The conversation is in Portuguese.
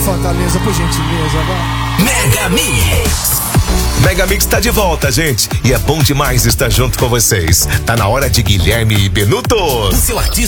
Fortaleza, por gentileza, vai. Mega Mix. Mega Mix tá de volta, gente. E é bom demais estar junto com vocês. Tá na hora de Guilherme Benuto. O seu artista